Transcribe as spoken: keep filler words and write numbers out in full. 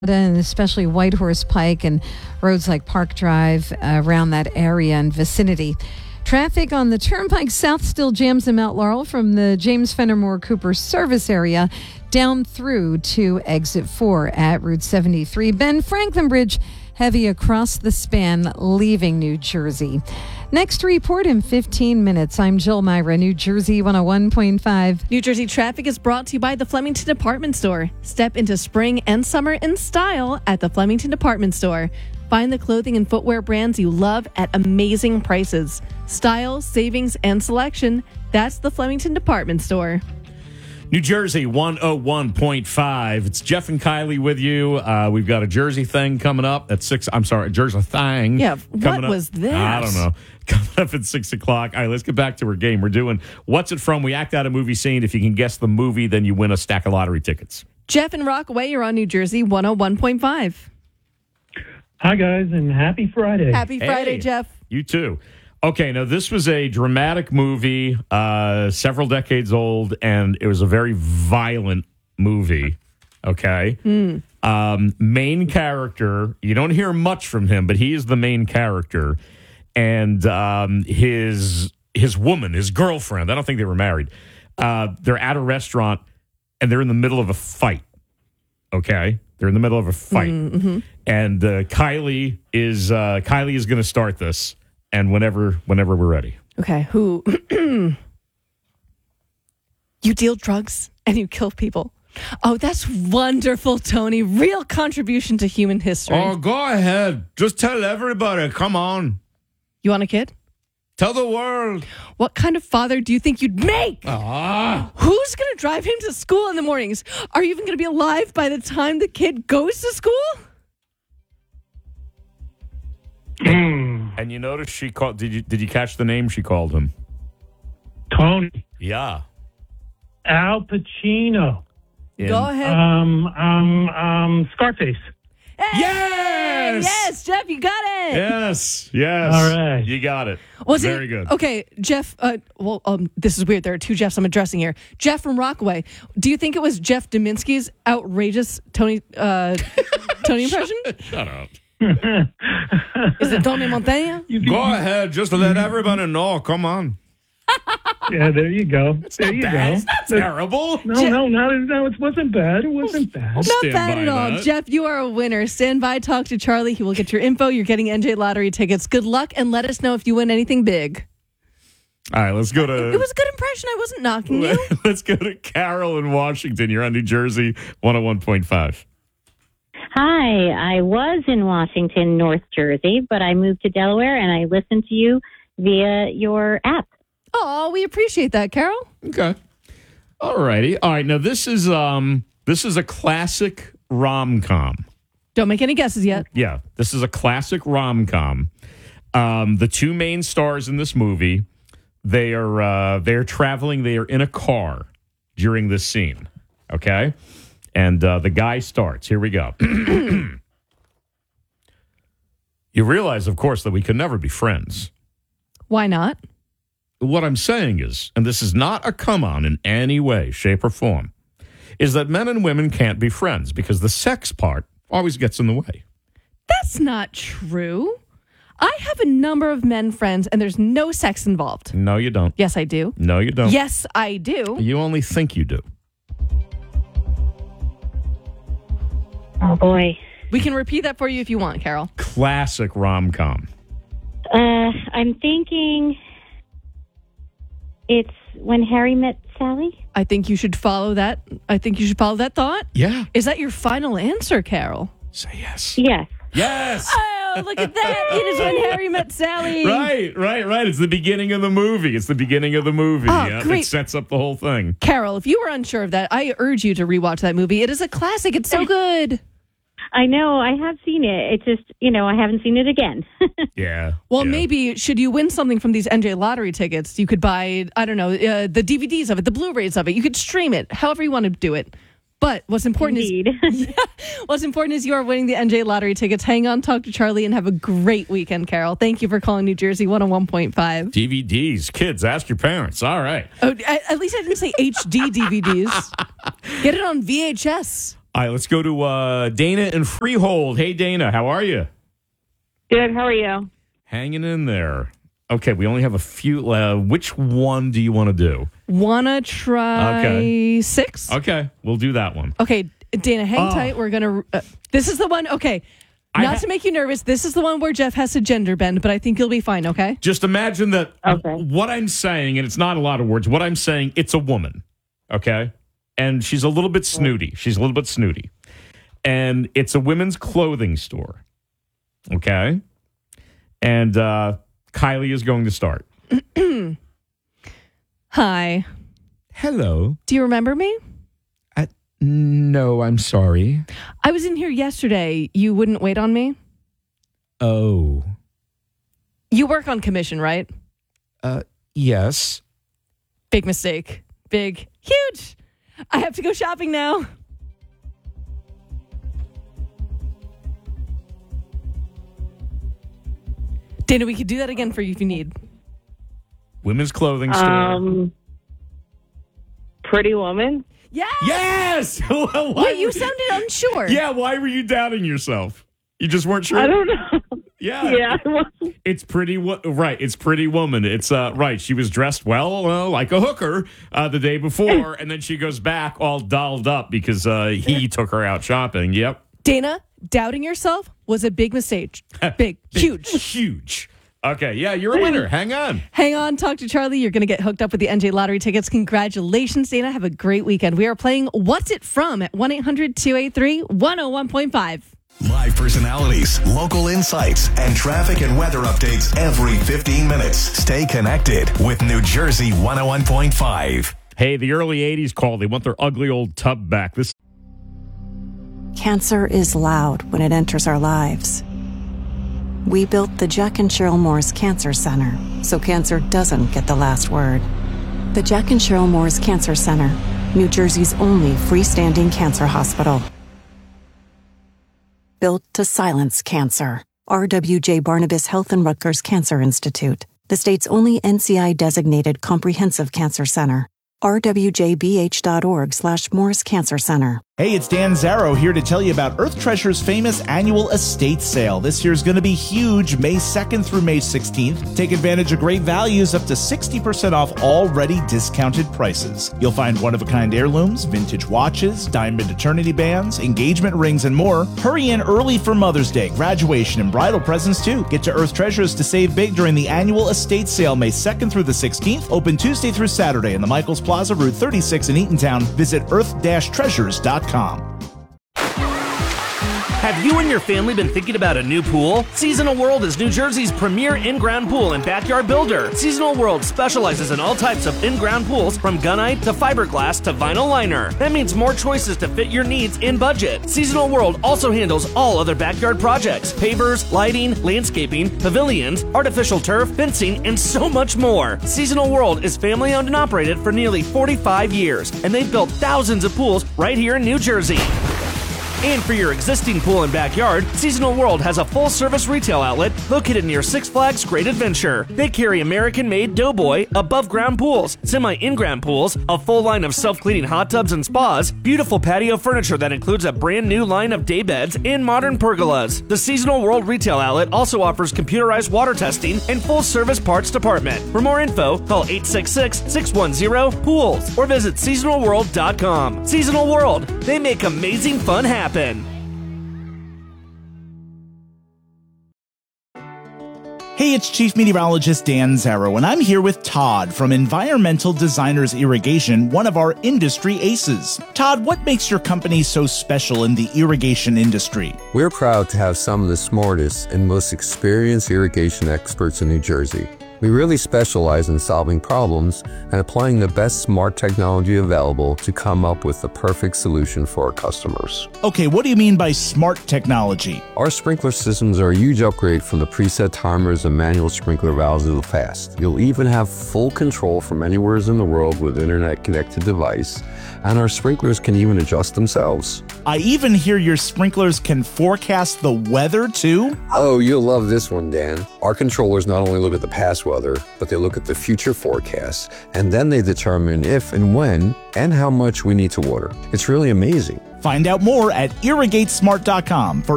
and especially Whitehorse Pike and roads like Park Drive uh, around that area and vicinity. Traffic on the Turnpike South still jams in Mount Laurel from the James Fenimore Cooper service area down through to exit four at Route seventy-three. Ben Franklin Bridge heavy across the span leaving New Jersey. Next report in fifteen minutes. I'm Jill Myra, New Jersey one oh one point five. New Jersey traffic is brought to you by the Flemington Department Store. Step into spring and summer in style at the Flemington Department Store. Find the clothing and footwear brands you love at amazing prices. Style, savings, and selection. That's the Flemington Department Store. New Jersey one oh one point five. It's Jeff and Kylie with you. Uh, we've got a Jersey thing coming up at six. I'm sorry, a Jersey thing. Yeah, what up. was that? I don't know. Coming up at six o'clock. All right, let's get back to our game. We're doing What's It From? We act out a movie scene. If you can guess the movie, then you win a stack of lottery tickets. Jeff and Rockaway, you're on New Jersey one oh one point five. Hi, guys, and happy Friday. Happy Friday, Hey, Jeff. You too. Okay, now this was a dramatic movie, uh, several decades old, and it was a very violent movie. Okay, Mm. um, main character. You don't hear much from him, but he is the main character, and um, his his woman, his girlfriend. I don't think they were married. Uh, they're at a restaurant, and they're in the middle of a fight. Okay, they're in the middle of a fight, Mm-hmm. and uh, Kylie is uh, Kylie is going to start this. And whenever whenever we're ready. Okay, who? You deal drugs and you kill people. Oh, that's wonderful, Tony. Real contribution to human history. Oh, go ahead. Just tell everybody. Come on. You want a kid? Tell the world. What kind of father do you think you'd make? Ah. Who's going to drive him to school in the mornings? Are you even going to be alive by the time the kid goes to school? And you notice she called. Did you did you catch the name she called him? Tony. Yeah. Al Pacino. In- Go ahead. Um, um, um, Scarface. Hey! Yes! Yes, Jeff, you got it. Yes. Yes. All right. You got it. Was Very it good. Okay, Jeff? Uh, well, um, this is weird. There are two Jeffs I'm addressing here. Jeff from Rockaway. Do you think it was Jeff Dominski's outrageous Tony uh, Tony impression? Shut up. Is it Tony Montana? Go ahead. Just let everybody know. Come on. Yeah, there you go. There you Bad. go. It's not terrible. No, no, no, no, it wasn't bad. It wasn't bad. Not Stand bad by at all. that. Jeff, you are a winner. Stand by, talk to Charlie. He will get your info. You're getting N J Lottery tickets. Good luck, and let us know if you win anything big. All right, let's go to. It was a good impression. I wasn't knocking you. Let's go to Carol in Washington. You're on New Jersey one oh one point five. Hi, I was in Washington, North Jersey, but I moved to Delaware and I listened to you via your app. Oh, we appreciate that, Carol. Okay. All righty. All right. Now this is um this is a classic rom-com. Don't make any guesses yet. Yeah, this is a classic rom-com. Um, the two main stars in this movie, they are uh, they're traveling. They are in a car during this scene. Okay, and uh, the guy starts. Here we go. You realize, of course, that we could never be friends. Why not? What I'm saying is, and this is not a come on in any way, shape, or form, is that men and women can't be friends because the sex part always gets in the way. That's not true. I have a number of men friends, and there's no sex involved. No, you don't. Yes, I do. No, you don't. Yes, I do. You only think you do. Oh, boy. We can repeat that for you if you want, Carol. Classic rom-com. Uh, I'm thinking it's When Harry Met Sally. I think you should follow that. I think you should follow that thought. Yeah. Is that your final answer, Carol? Say yes. Yes. Yes. Oh, look at that. It is When Harry Met Sally. Right, right, right. It's the beginning of the movie. It's the beginning of the movie. Oh, Yeah, great. It sets up the whole thing. Carol, if you were unsure of that, I urge you to rewatch that movie. It is a classic. It's so good. I know. I have seen it. It's just, you know, I haven't seen it again. Yeah. Well, yeah. maybe should you win something from these N J Lottery tickets, you could buy, I don't know, uh, the D V Ds of it, the Blu-rays of it. You could stream it, however you want to do it. But what's important Indeed. is yeah, what's important is you are winning the N J Lottery tickets. Hang on, talk to Charlie, and have a great weekend, Carol. Thank you for calling New Jersey one oh one point five. D V Ds. Kids, ask your parents. All right. Oh, at, at least I didn't say H D D V Ds. Get it on V H S. All right, let's go to uh, Dana in Freehold. Hey, Dana, how are you? Good. How are you? Hanging in there. Okay, we only have a few. Uh, which one do you want to do? Wanna try Okay. six? Okay, we'll do that one. Okay, Dana, hang Oh. tight. We're gonna. Uh, this is the one. Okay, I not ha- to make you nervous. This is the one where Jeff has to gender bend, but I think you'll be fine. Okay. Just imagine that Okay. what I'm saying, and it's not a lot of words, what I'm saying, it's a woman, okay? And she's a little bit snooty. She's a little bit snooty. And it's a women's clothing store, okay? And uh, Kylie is going to start. Hi. Hello. Do you remember me? Uh, no, I'm sorry. I was in here yesterday. You wouldn't wait on me. Oh. You work on commission, right? Uh, yes. Big mistake. Big, huge. I have to go shopping now. Dana, we could do that again for you if you need. Women's clothing store. Um, Pretty Woman. Yeah. yes! Why Wait, you were- sounded unsure. Yeah, why were you doubting yourself? You just weren't sure? I don't know. Yeah. Yeah. I wasn't- It's pretty, wo- right? It's Pretty Woman. It's uh, right. She was dressed well, uh, like a hooker, uh, the day before, and then she goes back all dolled up because uh, he took her out shopping. Yep, Dana, doubting yourself was a big mistake. Big, huge. huge. Okay, yeah, you're a winner. Hang on. Hang on, talk to Charlie. You're going to get hooked up with the N J Lottery tickets. Congratulations, Dana. Have a great weekend. We are playing What's It From at one eight hundred two eight three one oh one point five. Live personalities, local insights, and traffic and weather updates every fifteen minutes. Stay connected with New Jersey one oh one point five. Hey, the early eighties call. They want their ugly old tub back. This Cancer is loud when it enters our lives. We built the Jack and Cheryl Moore's Cancer Center so cancer doesn't get the last word. The Jack and Cheryl Moore's Cancer Center, New Jersey's only freestanding cancer hospital. Built to silence cancer. R W J Barnabas Health and Rutgers Cancer Institute, the state's only N C I-designated comprehensive cancer center. r w j b h dot org slash Moore's Cancer Center. Hey, it's Dan Zarrow here to tell you about Earth Treasure's famous annual estate sale. This year's going to be huge, May second through May sixteenth. Take advantage of great values up to sixty percent off already discounted prices. You'll find one-of-a-kind heirlooms, vintage watches, diamond eternity bands, engagement rings, and more. Hurry in early for Mother's Day, graduation, and bridal presents too. Get to Earth Treasures to save big during the annual estate sale May second through the sixteenth. Open Tuesday through Saturday in the Michaels Plaza, Route thirty-six in Eatontown. Visit earth treasures dot com. Have you and your family been thinking about a new pool? Seasonal World is New Jersey's premier in-ground pool and backyard builder. Seasonal World specializes in all types of in-ground pools, from gunite to fiberglass to vinyl liner. That means more choices to fit your needs in budget. Seasonal World also handles all other backyard projects: pavers, lighting, landscaping, pavilions, artificial turf, fencing, and so much more. Seasonal World is family owned and operated for nearly forty-five years, and they've built thousands of pools right here in New Jersey. And for your existing pool and backyard, Seasonal World has a full-service retail outlet located near Six Flags Great Adventure. They carry American-made Doughboy above-ground pools, semi-in-ground pools, a full line of self-cleaning hot tubs and spas, beautiful patio furniture that includes a brand new line of day beds, and modern pergolas. The Seasonal World retail outlet also offers computerized water testing and full-service parts department. For more info, call eight six six, six one zero, pools or visit seasonal world dot com. Seasonal World, they make amazing fun happen. Hey, it's Chief Meteorologist Dan Zarrow, and I'm here with Todd from Environmental Designers Irrigation, one of our industry aces. Todd, what makes your company so special in the irrigation industry? We're proud to have some of the smartest and most experienced irrigation experts in New Jersey. We really specialize in solving problems and applying the best smart technology available to come up with the perfect solution for our customers. Okay, what do you mean by smart technology? Our sprinkler systems are a huge upgrade from the preset timers and manual sprinkler valves of the past. You'll even have full control from anywhere in the world with internet-connected device, and our sprinklers can even adjust themselves. I even hear your sprinklers can forecast the weather too? Oh, you'll love this one, Dan. Our controllers not only look at the past weather, but they look at the future forecasts, and then they determine if and when and how much we need to water. It's really amazing. Find out more at irrigatesmart dot com for